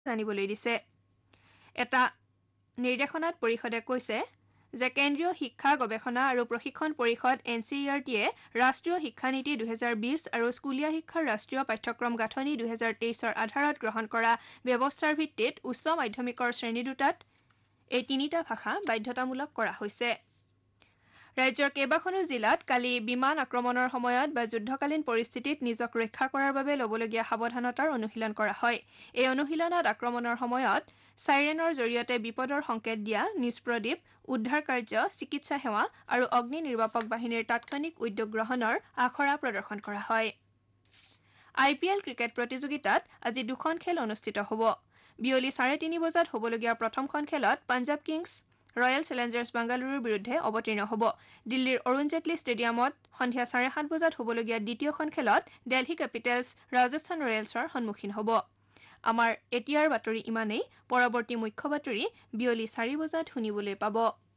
জানিবলৈ দিছে এটা নিৰ্দেশনাত পৰিষদে কৈছে যে কেন্দ্ৰীয় শিক্ষা গৱেষণা আৰু প্ৰশিক্ষণ পৰিষদ NCERT-য়ে ৰাষ্ট্ৰীয় শিক্ষানীতি 2020 আৰু স্কুলীয়া শিক্ষাৰ ৰাষ্ট্ৰীয় পাঠ্যক্ৰম গাঁথনি 2023ৰ আধাৰত গ্ৰহণ কৰা ব্যৱস্থাৰ ভিত্তিত উচ্চ মাধ্যমিকৰ শ্ৰেণী দুটাত এই তিনিটা ভাষা বাধ্যতামূলক কৰা হৈছে ৰাজ্যৰ কেইবাখনো জিলাত কালি বিমান আক্ৰমণৰ সময়ত বা যুদ্ধকালীন পৰিস্থিতিত নিজক ৰক্ষা কৰাৰ বাবে ল'বলগীয়া সাৱধানতাৰ অনুশীলন কৰা হয় এই অনুশীলনত আক্ৰমণৰ সময়ত সাইৰেনৰ জৰিয়তে বিপদৰ সংকেত দিয়া নিষ্প্ৰদীপ উদ্ধাৰ কাৰ্য চিকিৎসা সেৱা আৰু অগ্নি নিৰ্বাপক বাহিনীৰ তাৎক্ষণিক উদ্যোগ গ্ৰহণৰ আখৰা প্ৰদৰ্শন কৰা হয় IPL ক্ৰিকেট প্ৰতিযোগিতাত আজি দুখন খেল অনুষ্ঠিত হ'ব বিয়লি 3:30 বজাত হ'বলগীয়া প্ৰথমখন খেলত পাঞ্জাব কিংছ ৰয়েল চেলেঞ্জাৰ্ছ বাংগালুৰুৰ বিৰুদ্ধে অৱতীৰ্ণ হ'ব দিল্লীৰ অৰুণ জেটলী ষ্টেডিয়ামত সন্ধিয়া 7:30 বজাত হ'বলগীয়া দ্বিতীয়খন খেলত দিল্লী কেপিটেলছ ৰাজস্থান ৰয়েলছৰ সন্মুখীন হ'ব আমাৰ এতিয়াৰ বাতৰি ইমানেই পৰৱৰ্তী মুখ্য বাতৰি বিয়লি 4 বজাত শুনিবলৈ পাব